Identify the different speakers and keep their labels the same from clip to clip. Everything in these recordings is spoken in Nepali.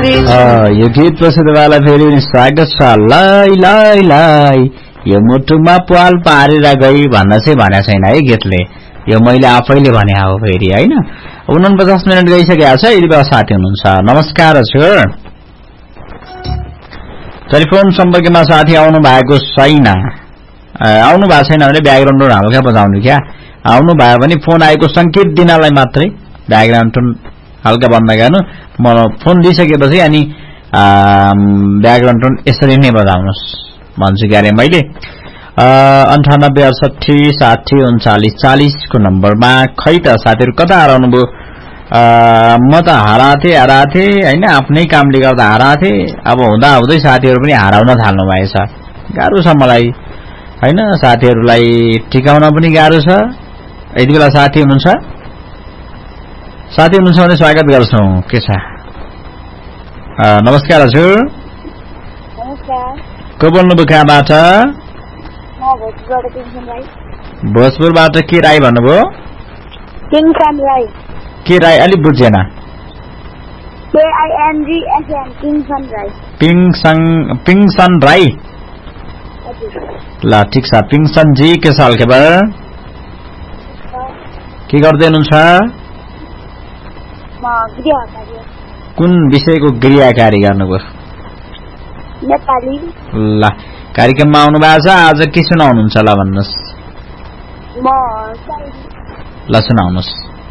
Speaker 1: यो गीत पछि तपाईँलाई फेरि पनि स्वागत छ। लै लै लै यो मुटुमा पाल पारेर गई भन्न चाहिँ भनेको छैन है गीतले, यो मैले आफैले भने हो फेरि होइन। 49 मिनट गइसकेको छ। यदि बेला साथी हुनुहुन्छ, नमस्कार हजुर। टेलिफोन सम्पर्कमा साथी आउनु भएको छैन। आउनु भएको छैन भने ब्याकग्राउन्ड टोन हल्का बजाउनु क्या। आउनु भयो भने फोन आएको संकेत दिनलाई मात्रै ब्याकग्राउन्ड टोन हल्का बन्द गर्नु। म फोन दिइसकेपछि अनि ब्याकग्राउन्ड टोन यसरी नै बजाउनुहोस् भन्छु क्यारे मैले। 98 68 60 39 40 को नम्बरमा। खै त साथीहरू कता हराउनु भयो? म त हराथे होइन, आफ्नै कामले गर्दा हराथे। अब हुँदा हुँदै साथीहरू पनि हराउन थाल्नु भएछ। गाह्रो छ मलाई होइन, साथीहरूलाई टिकाउन पनि गाह्रो छ। यति बेला साथी हुनुहुन्छ भने स्वागत गर्छौँ। के छ? नमस्कार हजुर। को बोल्नुभयो कहाँबाट? भोजपुरबाट। के राई भन्नुभयो? के राई अलिक बुझेन। पिङसन राई। ल ठिक छ पिङसन जी, के छ हालखबर? के गर्दै हुनुहुन्छ? कुन विषयको गृह कार्य गर्नुभयो?
Speaker 2: नेपाली।
Speaker 1: ल कार्यक्रममा आउनु भएको छ। आज के सुनाउनुहुन्छ? ल भन्नुहोस्। ल सुनाउनुहोस्।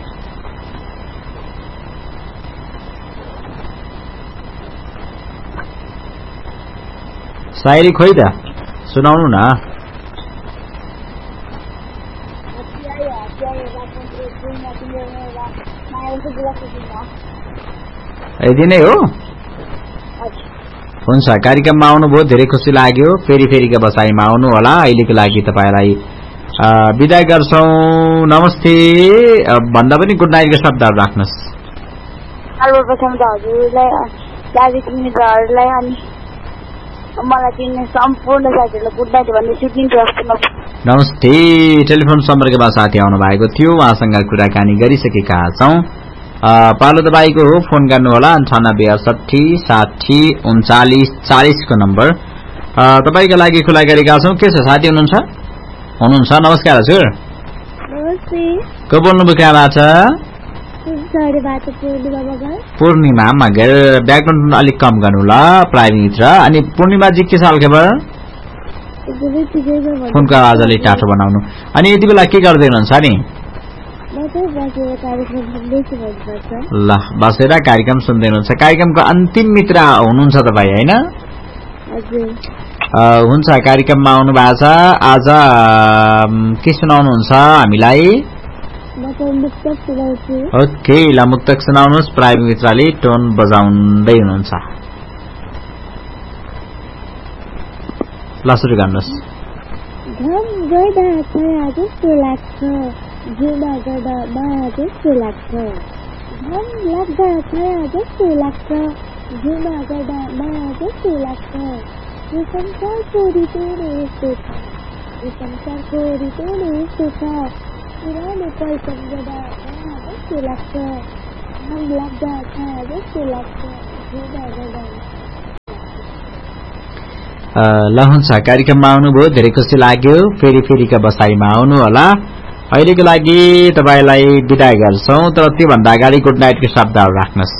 Speaker 1: शायरी खोइ त सुनाउनु न। यति नै हो? हुन्छ, कार्यक्रममा आउनुभयो, धेरै खुसी लाग्यो। फेरिका बसाइमा आउनु होला। अहिलेको लागि तपाईँलाई बिदा गर्छौँ। नमस्ते भन्दा पनि गुड नाइटको शब्दहरू राख्नुहोस्। नमस्ते। टेलिफोन सम्पर्कमा साथी आउनु भएको थियो, उहाँसँग कुराकानी गरिसकेका छौँ। पालो तपाईँको हो, फोन गर्नुहोला। 98 68 60 39 40 को नम्बर तपाईँको लागि खुला गरेका छौँ। के छ साथी हुनुहुन्छ? नमस्कार हजुर। को बोल्नुभयो कहाँबाट? पूर्णिमा मगर। ब्याकग्राउन्ड अलिक कम गर्नु ल प्राइभेट। अनि पूर्णिमाजी के छ हालखबर? फोनको आवाज अलिक टाठो बनाउनु। अनि यति बेला के गर्दै हुनुहुन्छ नि? ल बसेर कार्यक्रम सुन्दै हुनुहुन्छ। कार्यक्रमको अन्तिम मित्र हुनुहुन्छ तपाईँ होइन? हुन्छ, कार्यक्रममा आउनु भएको छ। आज के सुनाउनुहुन्छ हामीलाई? ओके, ल मुक्तक सुनाउनुहोस्। प्राइभेट मित्रले टोन बजाउँदै हुनुहुन्छ। ल सुरु गर्नुहोस्।
Speaker 2: जिउमा गर्दा माया जस्तो लाग्छ, घाम लाग्दा छाया जस्तो लाग्छ, जिउमा गर्दा माया जस्तो लाग्छ। यो संसारको ऋतु नै यस्तो छ, यो संसारको ऋतु नै यस्तो छ। पुरानो पल सम्झदा माया जस्तो लाग्छ, घाम लाग्दा छाया जस्तो लाग्छ, जिउमा गर्दा।
Speaker 1: ल हुन्छ, कार्यक्रममा आउनुभयो, धेरै खुसी लाग्यो। फेरिका बसाइमा आउनु होला। अहिलेको लागि तपाईलाई बिदा गर्छौँ, तर त्योभन्दा अगाडि गुड नाइटको शब्दहरू राख्नुहोस्।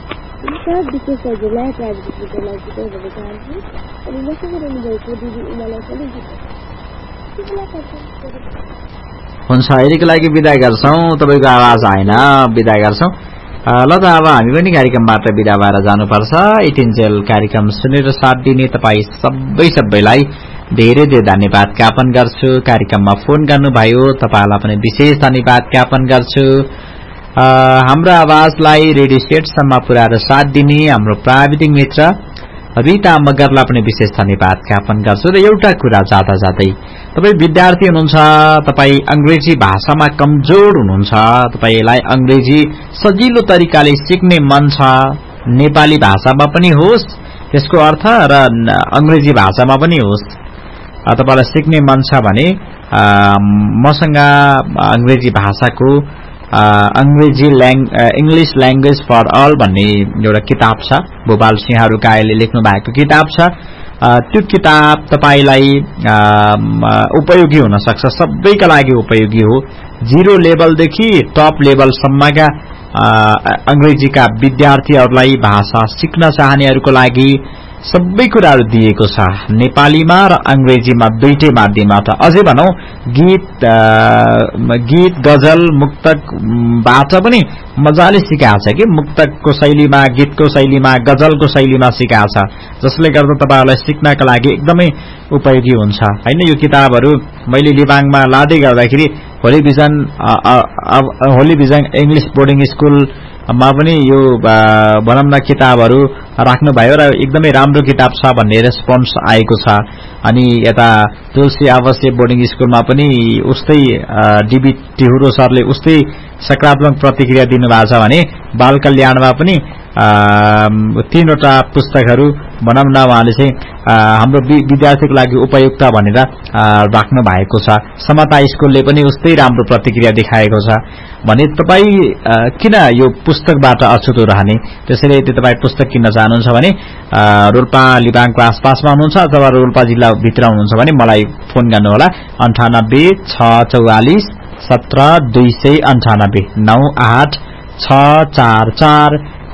Speaker 1: हुन्छ, अहिलेको लागि बिदा गर्छौँ। तपाईँको आवाज आएन, बिदा गर्छौँ। ल त अब हामी पनि कार्यक्रमबाट बिदा भएर जानुपर्छ। इटिन्जेल कार्यक्रम सुनेर साथ दिने तपाईँ सबैलाई धेरै धन्यवाद ज्ञापन गर्छु। कार्यक्रममा फोन गर्नुभयो तपाईँलाई पनि विशेष धन्यवाद ज्ञापन गर्छु। हाम्रो आवाजलाई रेडियो सेटसम्म पुर्याएर साथ दिने हाम्रो प्राविधिक मित्र रीता मगरलाई पनि विशेष धन्यवाद ज्ञापन गर्छु। र एउटा कुरा जाँदै तपाईँ विद्यार्थी हुनुहुन्छ, तपाईँ अंग्रेजी भाषामा कमजोर हुनुहुन्छ, तपाईलाई अंग्रेजी सजिलो तरिकाले सिक्ने मन छ, नेपाली भाषामा पनि होस् त्यसको अर्थ र अंग्रेजी भाषामा पनि होस्, तपाईलाई सिक्ने मन छ भने मसँग अंग्रेजी भाषाको इंग्लिश ल्याङ्ग्वेज फर अल भन्ने एउटा किताब छ, भोपाल सिंह रुकायले लेख्नु भएको किताब छ। त्यो किताब तपाईलाई उपयोगी हुन सक्छ, सबैका लागि उपयोगी हो। 0 लेभलदेखि टप लेभलसम्मका अंग्रेजीका विद्यार्थीहरूलाई भाषा सिक्न चाहनेहरूको लागि सबै कुराहरू दिएको छ, नेपालीमा र अंग्रेजीमा दुईटै माध्यमबाट। अझै भनौं गीत गजल मुक्तकबाट पनि मजाले सिकाएको छ कि, मुक्तकको शैलीमा, गीतको शैलीमा, गजलको शैलीमा सिकाएको छ, जसले गर्दा तपाईहरुलाई सिक्नका लागि एकदमै उपयोगी हुन्छ हैन। यो किताबहरू मैले लिबाङमा लादै गर्दाखेरि होली भिजन इंग्लिश बोर्डिङ स्कुलमा पनि यो भनौं न किताबहरू राख्नु भयो र एकदमै राम्रो किताब छ भन्ने रेस्पोन्स आएको छ। अनि यता तुलसी आवासीय बोर्डिङ स्कुलमा पनि उस्तै डीबी टिहुरो सरले उस्तै सकारात्मक प्रतिक्रिया दिनुभएको छ भने बाल कल्याणमा पनि 3वटा पुस्तकहरू भनौं न उहाँले चाहिँ हाम्रो विद्यार्थीको लागि उपयुक्त भनेर राख्नु भएको छ। समता स्कुलले पनि उस्तै राम्रो प्रतिक्रिया देखाएको छ भने तपाई किन यो पुस्तकबाट अछुतो रहने। त्यसैले यदि तपाई पुस्तक किन्न चाहनुहुन्छ भने रोल्पा लिबाङको आसपासमा हुनुहुन्छ अथवा रोल्पा जिल्ला भित्र हुनुहुन्छ भने मलाई फोन गर्नुहोला 98 644 17 298 98 644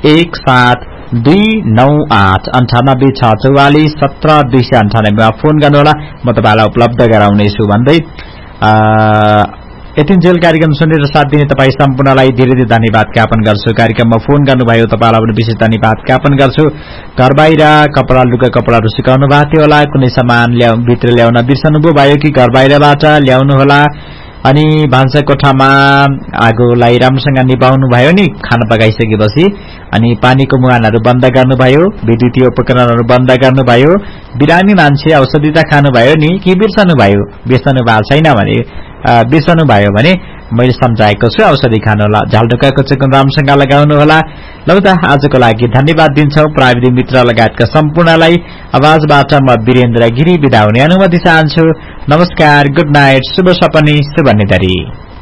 Speaker 1: 17298 98 644 17 298 मा फोन गर्नुहोला, म तपाईलाई उपलब्ध गराउनेछु भन्दै यतिन्जेल कार्यक्रम सुनेर साथ दिने तपाई सम्पूर्णलाई धेरै धेरै धन्यवाद ज्ञापन गर्छु। कार्यक्रममा फोन गर्नुभयो तपाईलाई पनि विशेष धन्यवाद ज्ञापन गर्छु। घर बाहिर कपडा लुगा कपडाहरू सुकाउनु भएको थियो होला, कुनै सामान भित्र ल्याउन बिर्सनुभयो भयो कि घर बाहिरबाट ल्याउनु होला, अनि भान्सा कोठामा आगोलाई राम्रोसँग निभाउनु भयो नि खाना पकाइसकेपछि, अनि पानीको मुहानहरू बन्द गर्नुभयो, विद्युतीय उपकरणहरू बन्द गर्नुभयो, बिरामी मान्छे औषधि त खानुभयो नि कि बिर्सनु भएको छैन भने बिर्सनु भयो भने मैले सम्झाएको छु औषधि खानु होला, झालढुकाको चेकन राम्रोसँग लगाउनु होला। ल त आजको लागि धन्यवाद दिन्छौं प्राविधिक मित्र लगायतका सम्पूर्णलाई। आवाजबाट म वीरेन्द्र गिरी बिदा हुने अनुमति चाहन्छु। नमस्कार, गुड नाइट, शुभ सपनी, शुभ निधरी।